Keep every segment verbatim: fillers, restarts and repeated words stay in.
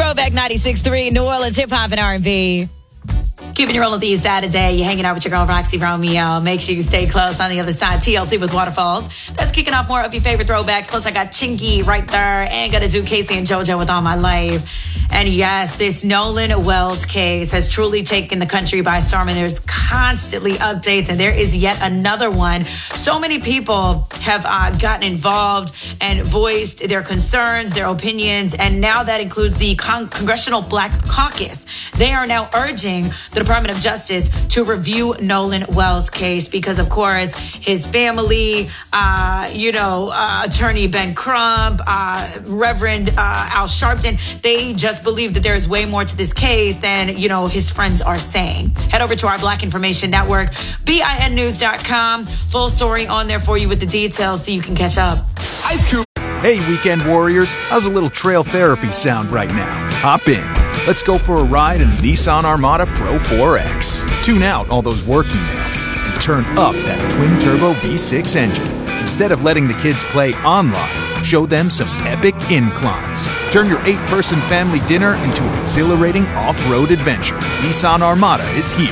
Throwback ninety-six point three, New Orleans hip hop and R and B. Keeping you rolling these Saturday. You're hanging out with your girl, Roxy Romeo. Make sure you stay close on the other side. T L C with Waterfalls. That's kicking off more of your favorite throwbacks. Plus, I got Chingy right there. And got to do Casey and JoJo with All My Life. And yes, this Nolan Wells case has truly taken the country by storm. And there's constantly updates. And there is yet another one. So many people have uh, gotten involved and voiced their concerns, their opinions. And now that includes the Con- Congressional Black Caucus. They are now urging the Department of Justice to review Nolan Wells' case because, of course, his family, uh, you know, uh, Attorney Ben Crump, uh, Reverend uh, Al Sharpton, they just believe that there is way more to this case than, you know, his friends are saying. Head over to our Black Information Network, B I N news dot com. Full story on there for you with the details so you can catch up. Ice Cube. Hey, weekend warriors. How's a little trail therapy sound right now? Hop in. Let's go for a ride in the Nissan Armada Pro four X. Tune out all those work emails and turn up that twin-turbo V six engine. Instead of letting the kids play online, show them some epic inclines. Turn your eight-person family dinner into an exhilarating off-road adventure. Nissan Armada is here.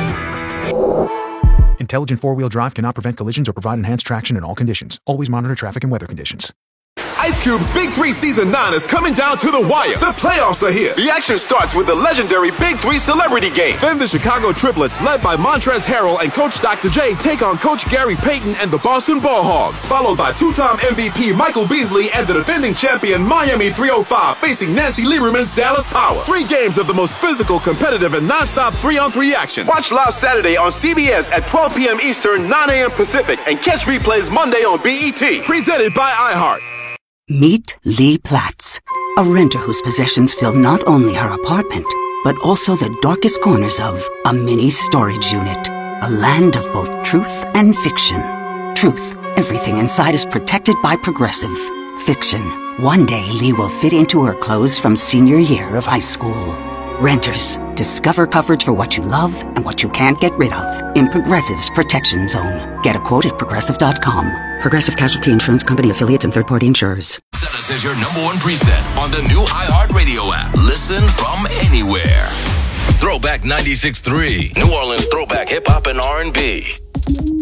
Intelligent four-wheel drive cannot prevent collisions or provide enhanced traction in all conditions. Always monitor traffic and weather conditions. Ice Cube's Big Three Season nine is coming down to the wire. The playoffs are here. The action starts with the legendary Big Three Celebrity Game. Then the Chicago Triplets, led by Montrezl Harrell and Coach Doctor J, take on Coach Gary Payton and the Boston Ball Hogs. Followed by two-time M V P Michael Beasley and the defending champion Miami three oh five facing Nancy Lieberman's Dallas Power. Three games of the most physical, competitive, and non-stop three-on-three action. Watch live Saturday on C B S at twelve p.m. Eastern, nine a.m. Pacific, and catch replays Monday on B E T. Presented by iHeart. Meet Lee Platts, a renter whose possessions fill not only her apartment, but also the darkest corners of a mini storage unit. A land of both truth and fiction. Truth, everything inside is protected by Progressive. Fiction, one day Lee will fit into her clothes from senior year of high school. Renters, discover coverage for what you love and what you can't get rid of in Progressive's Protection Zone. Get a quote at Progressive dot com. Progressive Casualty Insurance Company affiliates and third-party insurers. Set us as your number one preset on the new iHeartRadio app. Listen from anywhere. Throwback ninety-six point three, New Orleans throwback hip hop and R and B.